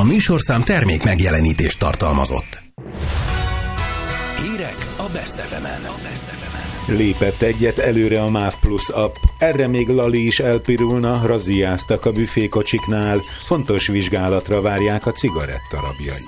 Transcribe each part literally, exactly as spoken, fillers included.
műsorszám termék megjelenítést tartalmazott. Hírek a Best ef emen. Lépett egyet előre a MÁV Plus app. Erre még Lali is elpirulna, razziáztak a büfékocsiknál. Fontos vizsgálatra várják a cigarettarabjai.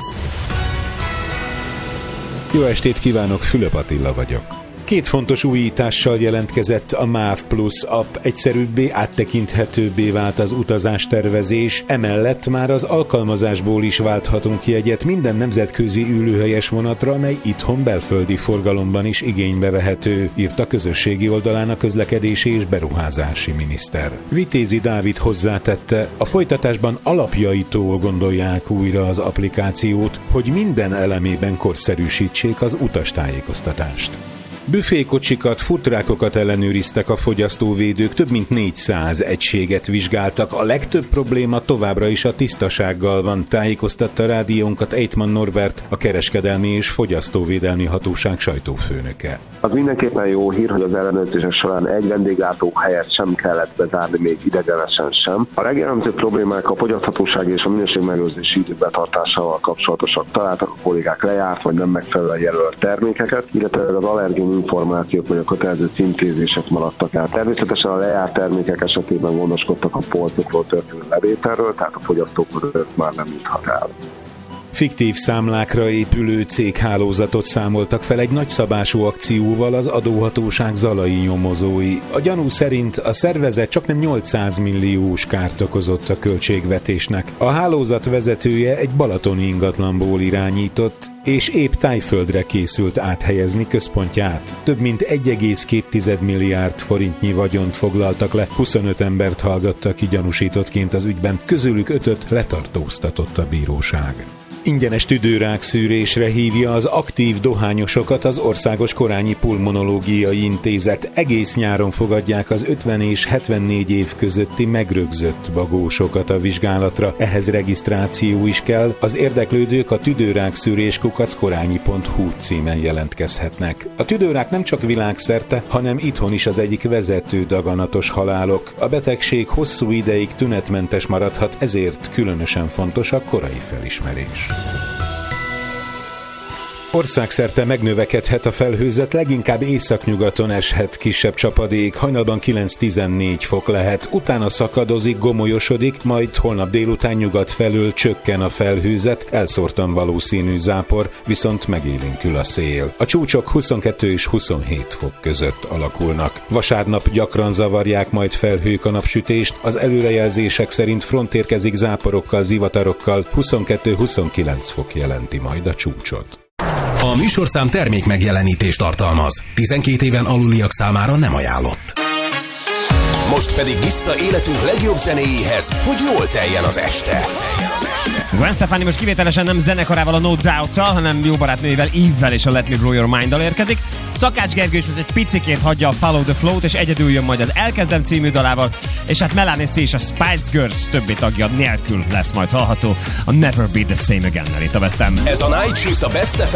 Jó estét kívánok, Fülöp Attila vagyok. Két fontos újítással jelentkezett a MÁV Plus app. Egyszerűbbé, áttekinthetőbbé vált az utazástervezés, emellett már az alkalmazásból is válthatunk jegyet minden nemzetközi ülőhelyes vonatra, mely itthon belföldi forgalomban is igénybe vehető, írt a közösségi oldalán a közlekedési és beruházási miniszter. Vitézi Dávid hozzátette, a folytatásban alapjaitól gondolják újra az applikációt, hogy minden elemében korszerűsítsék az utastájékoztatást. Büfékocsikat, futrákokat ellenőriztek a fogyasztóvédők, több mint négyszáz egységet vizsgáltak. A legtöbb probléma továbbra is a tisztasággal van, tájékoztatta rádiónkat Eitman Norbert, a Kereskedelmi és Fogyasztóvédelmi Hatóság sajtófőnöke. Az mindenképpen jó hír, hogy az ellenőrzések során egy vendéglátóhelyet sem kellett bezárni, még idegenesen sem. A legjellemző problémák a fogyaszthatóság és a minőségmegőrzési idő betartásával kapcsolatosak. Találtak a kollégák lejárt vagy nem megfelelően jelölt termékeket, illetve az allergén információk vagy a kötelező címkézések maradtak el. Természetesen a lejárt termékek esetében gondoskodtak a polcokról történő levételről, tehát a fogyasztók már nem juthat el. Fiktív számlákra épülő céghálózatot számoltak fel egy nagyszabású akcióval az adóhatóság zalai nyomozói. A gyanú szerint a szervezet csaknem nyolcszáz milliós kárt okozott a költségvetésnek. A hálózat vezetője egy balatoni ingatlanból irányított, és épp Tájföldre készült áthelyezni központját. Több mint egy egész két milliárd forintnyi vagyont foglaltak le, huszonöt embert hallgattak ki gyanúsítottként az ügyben, közülük ötöt letartóztatott a bíróság. Ingyenes tüdőrák szűrésre hívja az aktív dohányosokat az Országos Korányi Pulmonológiai Intézet. Egész nyáron fogadják az ötven és hetvennégy év közötti megrögzött bagósokat a vizsgálatra. Ehhez regisztráció is kell. Az érdeklődők a tüdőrák szűrés kukac korányi pont hu címen jelentkezhetnek. A tüdőrák nem csak világszerte, hanem itthon is az egyik vezető daganatos halálok. A betegség hosszú ideig tünetmentes maradhat, ezért különösen fontos a korai felismerés. Országszerte megnövekedhet a felhőzet, leginkább északnyugaton eshet kisebb csapadék, hajnalban kilenc-tizennégy fok lehet, utána szakadozik, gomolyosodik, majd holnap délután nyugat felől csökken a felhőzet, elszórtan valószínű zápor, viszont megélénkül a szél. A csúcsok huszonkettő és huszonhét fok között alakulnak. Vasárnap gyakran zavarják majd felhők a napsütést, az előrejelzések szerint front érkezik záporokkal, zivatarokkal, huszonkettő-huszonkilenc fok jelenti majd a csúcsot. A műsorszám termék megjelenítést tartalmaz. tizenkét éven aluliak számára nem ajánlott. Most pedig vissza életünk legjobb zenéjéhez, hogy jól teljen az este. Gwen Stefani most kivételesen nem zenekarával, a No Doubt-tal, hanem jó barátnőjével, Eve-vel és a Let Me Blow Your Mind-dal érkezik. Szakács Gergő is egy picikét hagyja a Follow the Flow-t, és egyedül jön majd az Elkezdem című dalával, és hát Melanie C és a Spice Girls többi tagja nélkül lesz majd hallható a Never Be the Same Again-nel itt a Best Em. Ez a Night Shift a Best